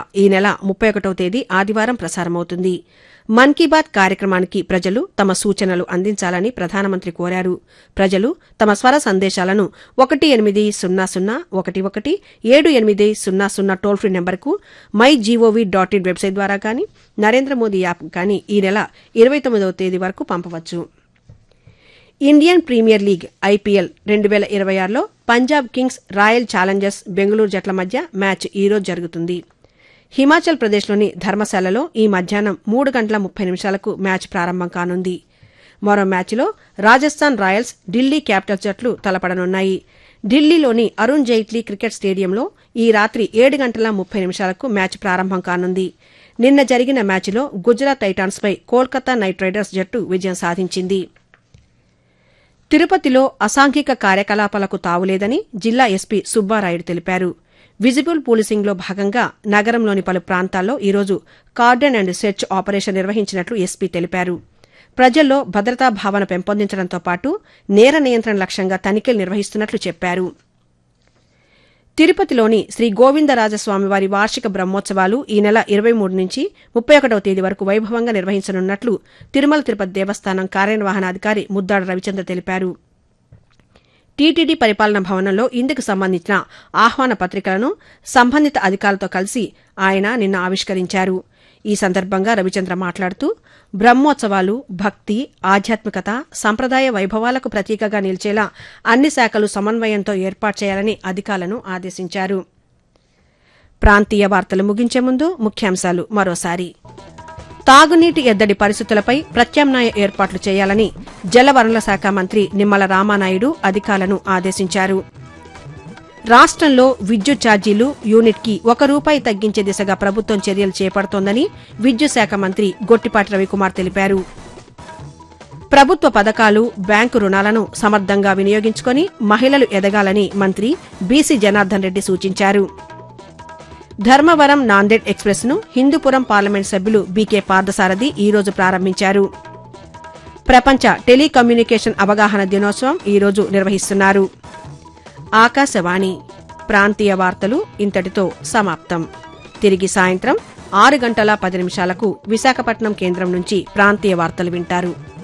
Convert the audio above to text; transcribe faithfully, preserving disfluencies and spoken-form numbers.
ఈ నెల ముప్పై ఒకటవ తేదీ ఆదివారం ప్రసారమవుతుంది. మన్ కీ బాత్ కార్యక్రమానికి ప్రజలు తమ సూచనలు అందించాలని ప్రధానమంత్రి కోరారు. ప్రజలు తమ స్వర సందేశాలను ఒకటి ఎనిమిది సున్నా సున్నా ఒకటి ఒకటి ఏడు ఎనిమిది సున్నా సున్నా టోల్ ఫ్రీ నెంబర్కు my GOV dot in website ద్వారా కానీ నరేంద్ర మోదీ యాప్ కానీ ఈ నెల ఇరవై తొమ్మిదవ తేదీ వరకు పంపవచ్చు. ఇండియన్ ప్రీమియర్ లీగ్ ఐపీఎల్ రెండు వేల ఇరవై ఆరులో Punjab Kings royal Challengers Bengaluru జట్ల మధ్య మ్యాచ్ ఈరోజు జరుగుతుంది. హిమాచల్ ప్రదేశ్లోని ధర్మశాలలో ఈ మధ్యాహ్నం మూడు గంటల ముప్పై నిమిషాలకు మ్యాచ్ ప్రారంభం కానుంది. మరో మ్యాచ్లో రాజస్థాన్ రాయల్స్ ఢిల్లీ క్యాపిటల్స్ జట్లు తలపడనున్నాయి. ఢిల్లీలోని అరుణ్ జైట్లీ క్రికెట్ స్టేడియంలో ఈ రాత్రి ఏడు గంటల ముప్పై నిమిషాలకు మ్యాచ్ ప్రారంభం కానుంది. నిన్న జరిగిన మ్యాచ్లో గుజరాత్ టైటాన్స్పై కోల్కతా నైట్ రైడర్స్ జట్టు విజయం సాధించింది. తిరుపతిలో అసాంఘిక కార్యకలాపాలకు తావులేదని జిల్లా ఎస్పీ సుబ్బారాయుడు తెలిపారు. విజిబుల్ పోలీసింగ్లో భాగంగా నగరంలోని పలు ప్రాంతాల్లో ఈరోజు కార్డన్ అండ్ సెర్చ్ ఆపరేషన్ నిర్వహించినట్లు ఎస్పీ తెలిపారు. ప్రజల్లో భద్రతా భావన పెంపొందించడంతో పాటు నేర నియంత్రణ లక్ష్యంగా తనిఖీలు నిర్వహిస్తున్నట్లు చెప్పారు. తిరుపతిలోని శ్రీ గోవిందరాజస్వామివారి వార్షిక బ్రహ్మోత్సవాలు ఈ నెల ఇరవై మూడు నుంచి ముప్పై ఒకటవ తేదీ వరకు వైభవంగా నిర్వహించనున్నట్లు తిరుమల తిరుపతి దేవస్థానం కార్యనిర్వహణాధికారి ముద్దాడ రవిచంద్ర తెలిపారు. టీటీడీ పరిపాలనా భవనంలో ఇందుకు సంబంధించిన ఆహ్వాన పత్రికలను సంబంధిత అధికారులతో కలిసి ఆయన నిన్న ఆవిష్కరించారు. ఈ సందర్భంగా రవిచంద్ర మాట్లాడుతూ బ్రహ్మోత్సవాలు భక్తి, ఆధ్యాత్మికత, సంప్రదాయ వైభవాలకు ప్రతీకగా నిలిచేలా అన్ని శాఖలు సమన్వయంతో ఏర్పాటు చేయాలని అధికారులను ఆదేశించారు. ప్రాంతీయ వార్తలు ముగించే ముందు ముఖ్యాంశాలు మరోసారి. తాగునీటి ఎద్దడి పరిస్థితులపై ప్రత్యామ్నాయ ఏర్పాట్లు చేయాలని జలవనరుల శాఖ మంత్రి నిమ్మల రామానాయుడు అధికారులను ఆదేశించారు. రాష్టంలో విద్యుత్ ఛార్జీలు యూనిట్కి ఒక రూపాయి తగ్గించే దిశగా ప్రభుత్వం చర్యలు చేపడుతోందని విద్యుత్ శాఖ మంత్రి గొట్టిపాటి రవికుమార్ తెలిపారు. ప్రభుత్వ పథకాలు, బ్యాంకు రుణాలను సమర్థంగా వినియోగించుకుని మహిళలు ఎదగాలని మంత్రి బీసీ జనార్దన్ రెడ్డి సూచించారు. ధర్మవరం నాందేడ్ ఎక్స్ప్రెస్ ను హిందూపురం పార్లమెంట్ సభ్యులు బీకే పార్థసారథి ఈ రోజు ప్రారంభించారు. ప్రపంచ టెలికమ్యూనికేషన్ అవగాహన దినోత్సవం ఈ రోజు నిర్వహిస్తున్నారు. ఆకాశవాణి ప్రాంతీయ వార్తలు ఇంతటితో సమాప్తం. తిరిగి సాయంత్రం ఆరు గంటల పది నిమిషాలకు విశాఖపట్నం కేంద్రం నుంచి ప్రాంతీయ వార్తలు వింటారు.